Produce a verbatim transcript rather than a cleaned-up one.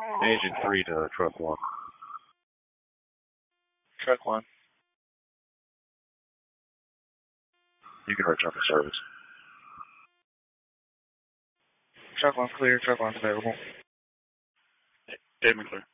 Engine three to truck one. Truck one. You can return to service. Truck one's clear. Truck one's available. David clear.